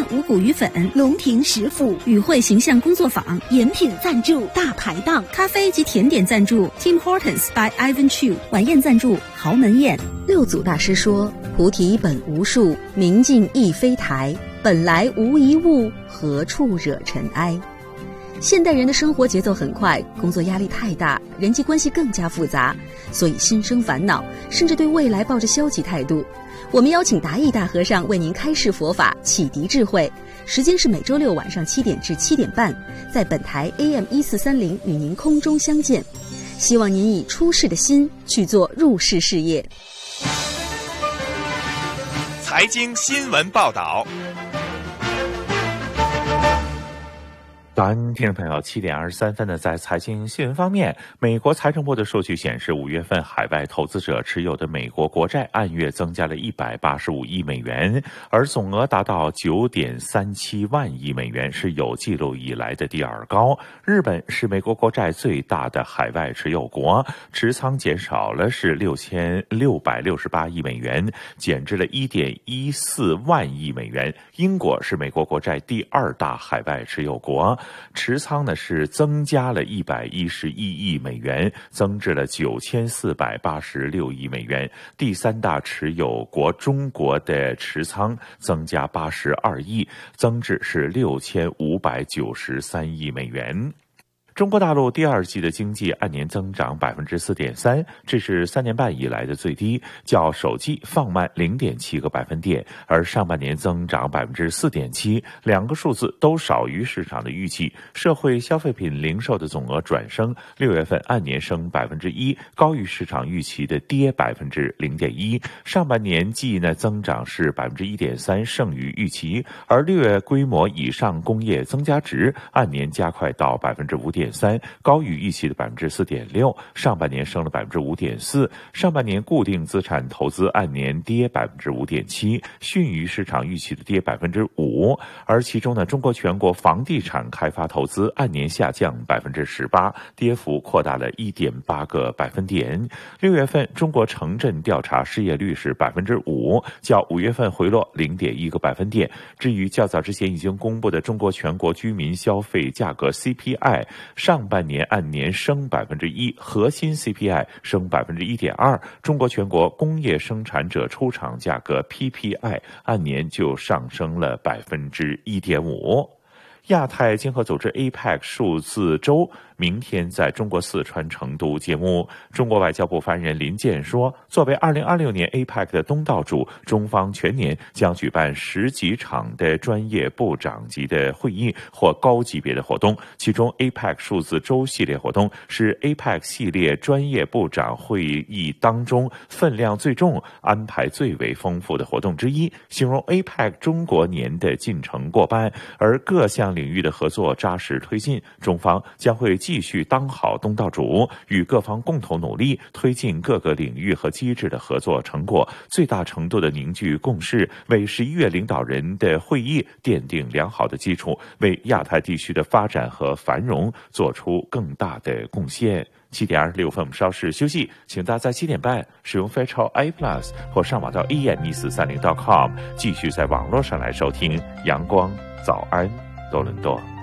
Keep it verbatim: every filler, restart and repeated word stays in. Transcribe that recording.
五谷鱼粉， 龙庭食府与会形象工作坊， 饮品赞助大排档， 咖啡及甜点赞助 Tim Hortons by Ivan Chu， 晚宴赞助豪门宴。 六祖大师说：菩提本无树，明镜亦非台，本来无一物，何处惹尘埃。现代人的生活节奏很快，工作压力太大，人际关系更加复杂，所以心生烦恼，甚至对未来抱着消极态度。我们邀请达义大和尚为您开示佛法，启迪智慧。时间是每周六晚上七点至七点半，在本台 A M 一四三零与您空中相见。希望您以出世的心去做入世事业。 财经新闻报道。 早安，听众朋友，七点二十三分呢，在财经新闻方面，美国财政部的数据显示，五月份海外投资者持有的美国国债按月增加了一百八十五亿美元，而总额达到九点三七万亿美元，是有记录以来的第二高。日本是美国国债最大的海外持有国，持仓减少了是六千六百六十八亿美元，减至了一点一四万亿美元。英国是美国国债第二大海外持有国，持仓呢是增加了一百一十一亿美元，增至了九千四百八十六亿美元。第三大持有国中国的持仓增加八十二亿，增至是六千五百九十三亿美元。中国大陆第二季的经济按年增长 百分之四点三， 这是三年半以来的最低，较首季放慢 零点七个百分点，而上半年增长 百分之四点七， 两个数字都少于市场的预期。社会消费品零售的总额转升，六月份按年升 百分之一， 高于市场预期的跌 百分之零点一。 上半年季呢增长是 百分之一点三， 胜于预期，而六月规模以上工业增加值按年加快到 百分之五点三， 高于预期的 百分之四点六， 上半年升了 百分之五点四。 上半年固定资产投资按年跌 百分之五点七， 逊于市场预期的跌 百分之五。 而其中呢，中国全国房地产开发投资按年下降 百分之十八， 跌幅扩大了 一点八个百分点。六月份中国城镇调查失业率是 百分之五， 较五月份回落 零点一个百分点。至于较早之前已经公布的中国全国居民消费价格 C P I，上半年按年升 百分之一， 核心 C P I 升 百分之一点二， 中国全国工业生产者出厂价格 P P I 按年就上升了 百分之一点五。亚太经合组织 A P E C 数字周明天在中国四川成都揭幕。中国外交部发言人林健说，作为二零二六年 A P E C 的东道主，中方全年将举办十几场的专业部长级的会议或高级别的活动，其中 A P E C 数字周系列活动是 A P E C 系列专业部长会议当中分量最重、安排最为丰富的活动之一，形容 A P E C 中国年的进程过半，而各项领域的合作扎实推进，中方将会继续当好东道主，与各方共同努力，推进各个领域和机制的合作成果，最大程度的凝聚共识，为十一月领导人的会议奠定良好的基础，为亚太地区的发展和繁荣做出更大的贡献。七点二十六分，我们稍事休息，请大家在七点半使用飞超 A Plus 或上网到 A M 一四三零 点com 继续在网络上来收听阳光早安多伦多。